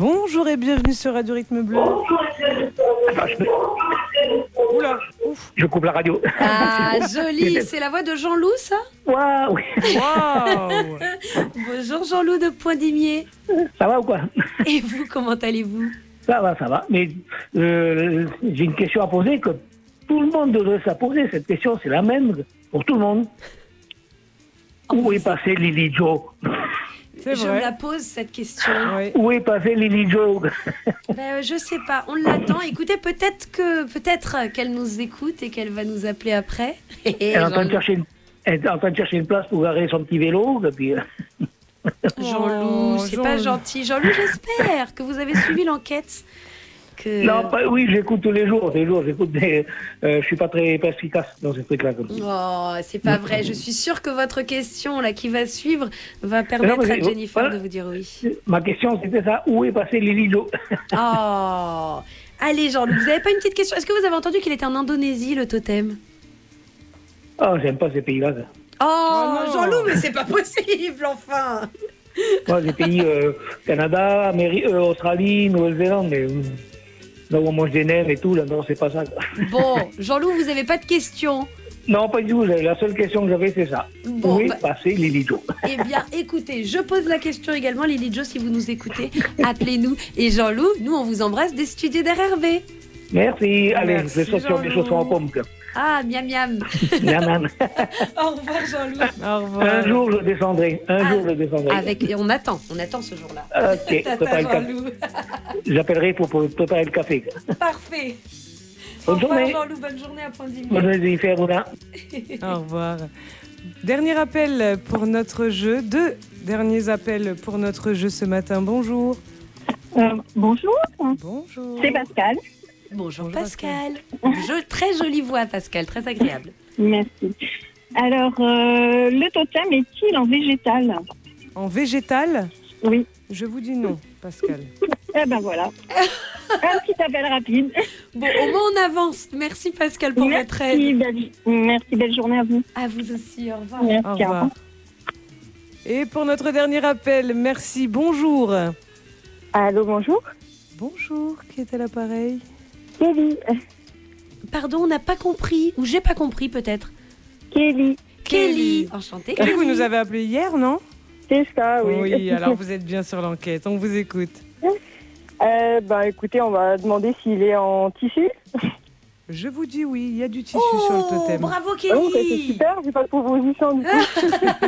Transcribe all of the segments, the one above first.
Bonjour et bienvenue sur Radio Rythme Bleu. Oula, ouf. Je coupe la radio. Ah, joli. C'est la voix de Jean-Loup, ça? Waouh. Waouh. Bonjour Jean-Loup de Point-d'Imier. Ça va ou quoi? Et vous, comment allez-vous? Ça va. Mais j'ai une question à poser que tout le monde devrait se poser. Cette question, c'est la même pour tout le monde. Où est passé Lily Joe? C'est Je vrai. me la pose, cette question. Oui. Où est passé Lily Joe? Je sais pas, on l'attend. Écoutez, peut-être qu'elle nous écoute et qu'elle va nous appeler après. Elle est en train de chercher une place pour garer son petit vélo. Et puis, Jean-Loup, c'est Jean- pas gentil. Jean-Loup, j'espère que vous avez suivi l'enquête. Non, oui, j'écoute tous les jours. J'écoute des. Je suis pas très efficace dans ces trucs-là. Oh, c'est pas vrai. Je suis sûre que votre question là qui va suivre va permettre à Jennifer de vous dire oui. Ma question, c'était ça. Où est passé Lily Joe? Oh, allez Jean-Loup, vous avez pas une petite question? Est-ce que vous avez entendu qu'il était en Indonésie, le totem? Oh, j'aime pas ces pays-là. Ça. Oh, non. Jean-Loup, mais c'est pas possible, enfin. Moi, les pays Canada, Australie, Nouvelle-Zélande, mais là où on mange des nems et tout, là, non, c'est pas ça. Quoi. Bon, Jean-Loup, vous avez pas de questions? Non, pas du tout. La seule question que j'avais, c'est ça. Bon, Où est passé Lily Joe? Eh bien, écoutez, je pose la question également, Lily Jo, si vous nous écoutez, appelez-nous. Et Jean-Loup, nous, on vous embrasse des studios d'RRB. Merci. Allez, Merci, je vais sortir des Jean-Loup. chaussons en pomme. Quoi. Ah, miam miam. Nanan. Au revoir, Jean-Loup. Au revoir. Un jour, je descendrai. Et on attend ce jour-là. Ok, Tata préparez le café. Jean-Loup. J'appellerai pour préparer le café. Parfait. Bonne Au revoir, journée. Jean-Loup, bonne journée à Point-d'Imier. Bonne journée, Jennifer. Ouna. Au revoir. Dernier appel pour notre jeu. 2 derniers appels pour notre jeu ce matin. Bonjour. Bonjour, Bonjour. c'est Pascal. Bonjour, Bonjour, Pascal. Très jolie voix, Pascal, très agréable. Merci. Alors, le totem est-il en végétal? En végétal? Oui. Je vous dis non, Pascal. Eh ben voilà. Un petit appel rapide. Bon, au moins on avance. Merci, Pascal, pour votre aide. Merci, belle journée à vous. À vous aussi, au revoir. Merci, Au revoir. Et pour notre dernier appel, merci. Bonjour. Allô, bonjour. Bonjour. Qui est à l'appareil? Kelly. Pardon, on n'a pas compris. Ou j'ai pas compris, peut-être. Kelly. Kelly. Enchantée. Kelly, vous nous avez appelé hier, non? C'est ça, oui. Oui, alors vous êtes bien sur l'enquête. On vous écoute. Écoutez, on va demander s'il est en tissu. Je vous dis oui, il y a du tissu sur le totem. Bravo, C'est Kelly. super, j'ai pas de proposition du coup.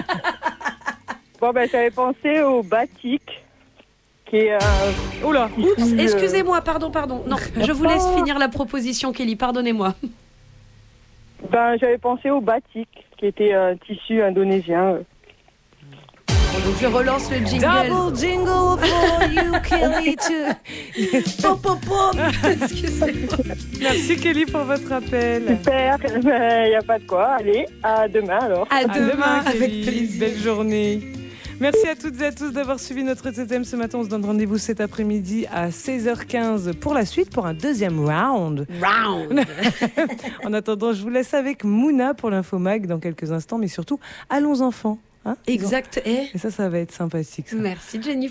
J'avais pensé au batik, qui est Oula. Oups, excusez-moi, pardon. Non, je vous laisse finir la proposition, Kelly, pardonnez-moi. j'avais pensé au batik, qui était un tissu indonésien. Donc je relance le jingle. Double jingle for you, Kelly. Pom, pom, pom. Excusez-moi. Merci Kelly pour votre appel. Super, il n'y a pas de quoi. Allez, à demain alors. À À demain, avec Kelly. plaisir. Belle journée. Merci à toutes et à tous d'avoir suivi notre totem ce matin. On se donne rendez-vous cet après-midi à 16h15 pour la suite, pour un deuxième round. En attendant, je vous laisse avec Mouna pour l'Infomag dans quelques instants, mais surtout, allons enfants. Hein, Exact. et ça va être sympathique. Ça. Merci, Jennifer.